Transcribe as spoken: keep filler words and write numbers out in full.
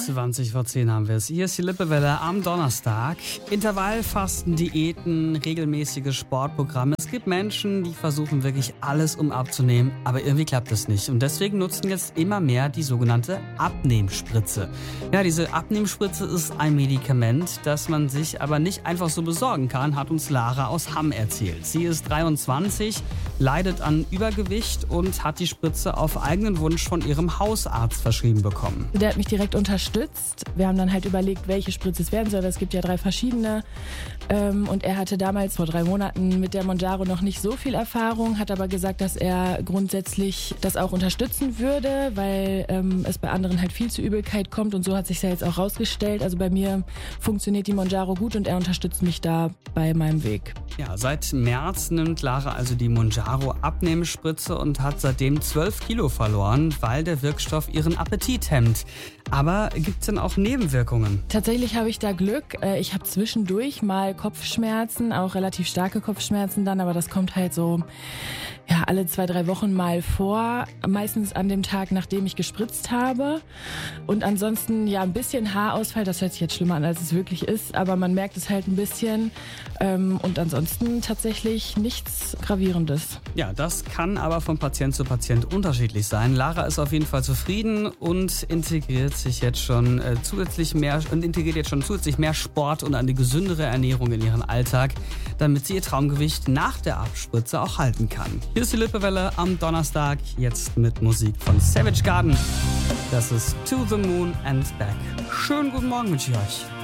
zwanzig vor zehn haben wir es. Hier ist die Lippewelle am Donnerstag. Intervallfasten, Diäten, regelmäßige Sportprogramme. Es gibt Menschen, die versuchen wirklich alles, um abzunehmen, aber irgendwie klappt es nicht. Und deswegen nutzen jetzt immer mehr die sogenannte Abnehmspritze. Ja, diese Abnehmspritze ist ein Medikament, das man sich aber nicht einfach so besorgen kann, hat uns Lara aus Hamm erzählt. Sie ist dreiundzwanzig, leidet an Übergewicht und hat die Spritze auf eigenen Wunsch von ihrem Hausarzt verschrieben bekommen. Der hat mich direkt unterstützt. Wir haben dann halt überlegt, welche Spritze es werden soll. Es gibt ja drei verschiedene. Und er hatte damals vor drei Monaten mit der Mounjaro noch nicht so viel Erfahrung, hat aber gesagt, dass er grundsätzlich das auch unterstützen würde, weil ähm, es bei anderen halt viel zu Übelkeit kommt und so hat sich ja jetzt auch rausgestellt. Also bei mir funktioniert die Mounjaro gut und er unterstützt mich da bei meinem Weg. Ja, seit März nimmt Lara also die Mounjaro Abnehmspritze und hat seitdem zwölf Kilo verloren, weil der Wirkstoff ihren Appetit hemmt. Aber gibt es denn auch Nebenwirkungen? Tatsächlich habe ich da Glück. Ich habe zwischendurch mal Kopfschmerzen, auch relativ starke Kopfschmerzen dann, aber das kommt halt so ja, alle zwei, drei Wochen mal vor. Meistens an dem Tag, nachdem ich gespritzt habe. Und ansonsten ja ein bisschen Haarausfall, das hört sich jetzt schlimmer an, als es wirklich ist, aber man merkt es halt ein bisschen. Und ansonsten tatsächlich nichts Gravierendes. Ja, das kann aber von Patient zu Patient unterschiedlich sein. Lara ist auf jeden Fall zufrieden und integriert sich jetzt schon äh, zusätzlich mehr und integriert jetzt schon zusätzlich mehr Sport und eine gesündere Ernährung in ihren Alltag, damit sie ihr Traumgewicht nach der Abspritze auch halten kann. Hier ist die Lippewelle am Donnerstag, jetzt mit Musik von Savage Garden. Das ist To the Moon and Back. Schönen guten Morgen wünsche ich euch.